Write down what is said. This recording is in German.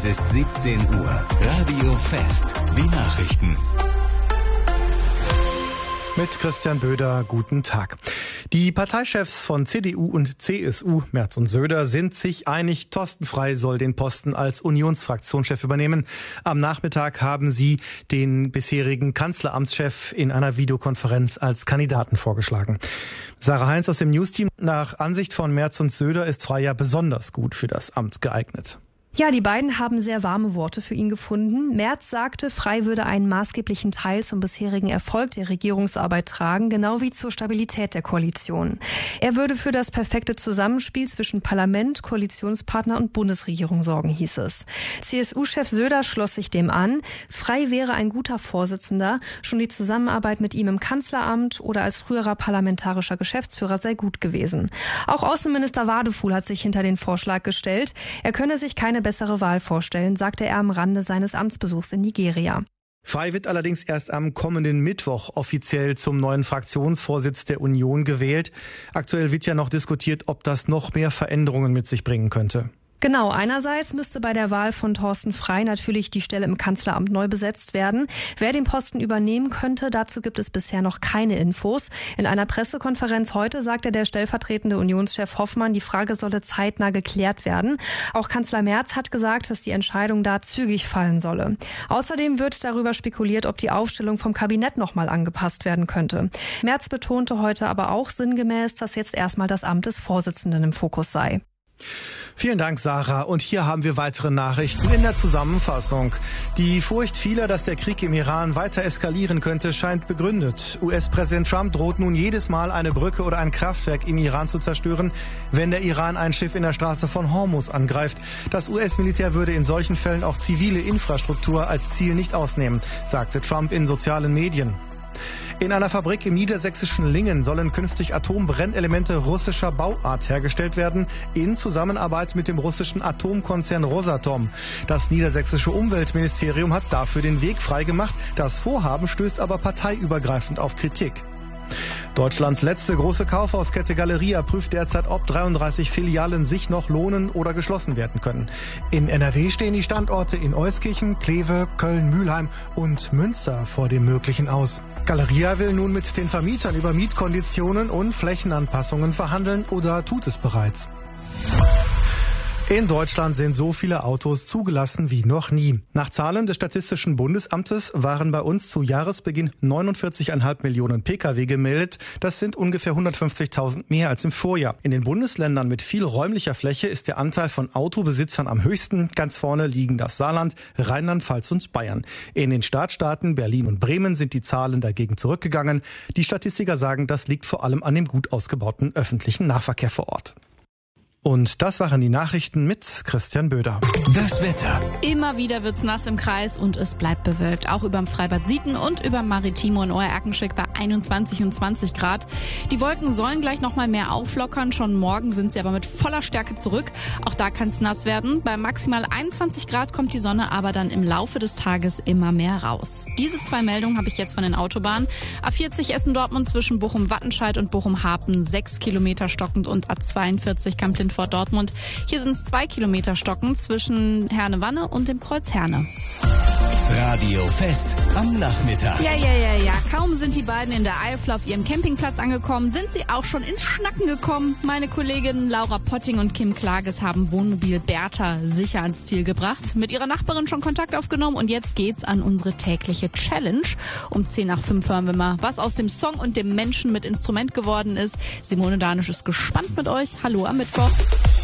ist 17 Uhr. Radio Fest. Die Nachrichten. Mit Christian Böder, guten Tag. Die Parteichefs von CDU und CSU, Merz und Söder, sind sich einig, Thorsten Frey soll den Posten als Unionsfraktionschef übernehmen. Am Nachmittag haben sie den bisherigen Kanzleramtschef in einer Videokonferenz als Kandidaten vorgeschlagen. Sarah Heinz aus dem Newsteam. Nach Ansicht von Merz und Söder ist Frey ja besonders gut für das Amt geeignet. Ja, die beiden haben sehr warme Worte für ihn gefunden. Merz sagte, Frey würde einen maßgeblichen Teil zum bisherigen Erfolg der Regierungsarbeit tragen, genau wie zur Stabilität der Koalition. Er würde für das perfekte Zusammenspiel zwischen Parlament, Koalitionspartner und Bundesregierung sorgen, hieß es. CSU-Chef Söder schloss sich dem an. Frey wäre ein guter Vorsitzender. Schon die Zusammenarbeit mit ihm im Kanzleramt oder als früherer parlamentarischer Geschäftsführer sei gut gewesen. Auch Außenminister Wadefuhl hat sich hinter den Vorschlag gestellt. Er könne sich keine bessere Wahl vorstellen, sagte er am Rande seines Amtsbesuchs in Nigeria. Frey wird allerdings erst am kommenden Mittwoch offiziell zum neuen Fraktionsvorsitz der Union gewählt. Aktuell wird ja noch diskutiert, ob das noch mehr Veränderungen mit sich bringen könnte. Genau, einerseits müsste bei der Wahl von Thorsten Frey natürlich die Stelle im Kanzleramt neu besetzt werden. Wer den Posten übernehmen könnte, dazu gibt es bisher noch keine Infos. In einer Pressekonferenz heute sagte der stellvertretende Unionschef Hoffmann, die Frage solle zeitnah geklärt werden. Auch Kanzler Merz hat gesagt, dass die Entscheidung da zügig fallen solle. Außerdem wird darüber spekuliert, ob die Aufstellung vom Kabinett nochmal angepasst werden könnte. Merz betonte heute aber auch sinngemäß, dass jetzt erstmal das Amt des Vorsitzenden im Fokus sei. Vielen Dank, Sarah. Und hier haben wir weitere Nachrichten in der Zusammenfassung. Die Furcht vieler, dass der Krieg im Iran weiter eskalieren könnte, scheint begründet. US-Präsident Trump droht nun jedes Mal, eine Brücke oder ein Kraftwerk im Iran zu zerstören, wenn der Iran ein Schiff in der Straße von Hormuz angreift. Das US-Militär würde in solchen Fällen auch zivile Infrastruktur als Ziel nicht ausnehmen, sagte Trump in sozialen Medien. In einer Fabrik im niedersächsischen Lingen sollen künftig Atombrennelemente russischer Bauart hergestellt werden, in Zusammenarbeit mit dem russischen Atomkonzern Rosatom. Das niedersächsische Umweltministerium hat dafür den Weg freigemacht. Das Vorhaben stößt aber parteiübergreifend auf Kritik. Deutschlands letzte große Kaufhauskette Galeria prüft derzeit, ob 33 Filialen sich noch lohnen oder geschlossen werden können. In NRW stehen die Standorte in Euskirchen, Kleve, Köln, Mülheim und Münster vor dem Möglichen aus. Galeria will nun mit den Vermietern über Mietkonditionen und Flächenanpassungen verhandeln oder tut es bereits. In Deutschland sind so viele Autos zugelassen wie noch nie. Nach Zahlen des Statistischen Bundesamtes waren bei uns zu Jahresbeginn 49,5 Millionen Pkw gemeldet. Das sind ungefähr 150.000 mehr als im Vorjahr. In den Bundesländern mit viel räumlicher Fläche ist der Anteil von Autobesitzern am höchsten. Ganz vorne liegen das Saarland, Rheinland-Pfalz und Bayern. In den Stadtstaaten Berlin und Bremen sind die Zahlen dagegen zurückgegangen. Die Statistiker sagen, das liegt vor allem an dem gut ausgebauten öffentlichen Nahverkehr vor Ort. Und das waren die Nachrichten mit Christian Böder. Das Wetter. Immer wieder wird's nass im Kreis und es bleibt bewölkt. Auch überm Freibad Sieten und überm Maritimo in Oer-Erkenschwick bei 21 und 20 Grad. Die Wolken sollen gleich noch mal mehr auflockern. Schon morgen sind sie aber mit voller Stärke zurück. Auch da kann's nass werden. Bei maximal 21 Grad kommt die Sonne aber dann im Laufe des Tages immer mehr raus. Diese zwei Meldungen habe ich jetzt von den Autobahnen. A40 Essen-Dortmund zwischen Bochum-Wattenscheid und Bochum-Hapen 6 Kilometer stockend und A42 Kamp-Lindfort Dortmund. Hier sind es 2 Kilometer stockend zwischen Herne-Wanne und dem Kreuz Herne. Radio Fest am Nachmittag. Ja. Kaum sind die beiden in der Eifel auf ihrem Campingplatz angekommen, sind sie auch schon ins Schnacken gekommen. Meine Kolleginnen Laura Potting und Kim Klages haben Wohnmobil Bertha sicher ans Ziel gebracht, mit ihrer Nachbarin schon Kontakt aufgenommen und jetzt geht's an unsere tägliche Challenge. Um 10 nach 5 hören wir mal, was aus dem Song und dem Menschen mit Instrument geworden ist. Simone Danisch ist gespannt mit euch. Hallo am Mittwoch.